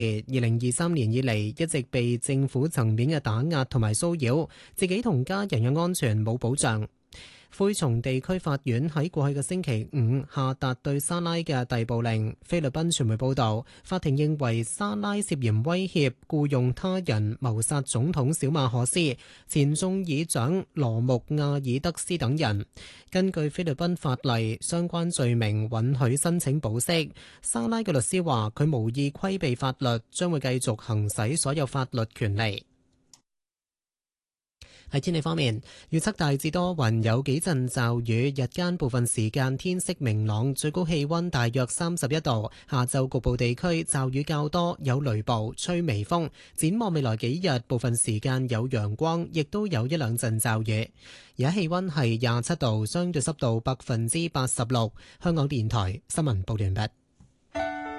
2023年以嚟一直被政府層面嘅打壓同埋騷擾，自己同家人嘅安全冇保障。灰松地區法院喺過去嘅星期五下達對沙拉嘅逮捕令。菲律賓傳媒報導，法庭認為沙拉涉嫌威脅、僱用他人謀殺總統小馬可斯、前眾議長羅穆亞爾德斯等人。根據菲律賓法例，相關罪名允許申請保釋。沙拉嘅律師話：佢無意規避法律，將會繼續行使所有法律權利。喺天氣方面，預測大致多雲，有幾陣驟雨，日間部分時間天色明朗，最高氣溫大約31度。下晝局部地區驟雨較多，有雷暴，吹微風。展望未來幾日，部分時間有陽光，亦都有一兩陣驟雨。而家氣溫係27度，相對濕度86%。香港電台新聞報完畢。